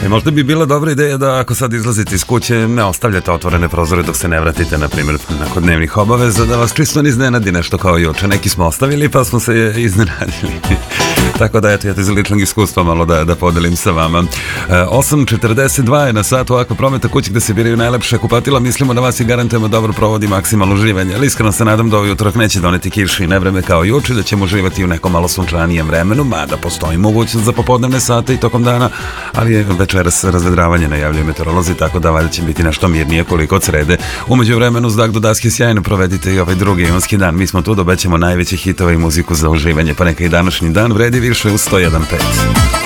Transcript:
I možda bi bila dobra ideja da ako sad izlazite iz kuće ne ostavljate otvorene prozore dok se ne vratite, na primjer, nakon dnevnih obaveza, da vas čisto ne iznenadi nešto kao juče. Neki smo ostavili pa smo se iznenadili. Tako da eto, ja iz ličnog iskustva malo da podelim sa vama. 8.42 je na satu Akva Prometa, kući gde se biraju najlepše kupatila. Mislimo da vas i garantujemo dobro provodi maksimalno uživanje, ali iskreno se nadam da ovaj utorak neće doneti kišu i nevreme kao juče, da ćemo uživati u nekom malo sunčanijem vremenu, mada postoji mogućnost za popodnevne sate i tokom dana, ali je večeras razvedravanje, najavljuju meteorolozi, tako da valjda će biti nešto mirnije koliko od srede. Umeđu vremenu, zdak do daske sjajno provedite i ovaj drugi junski dan. Mi smo tu, dobećemo najveće hitove i muziku za uživanje, pa neka i današnji dan vredi više u 101.5.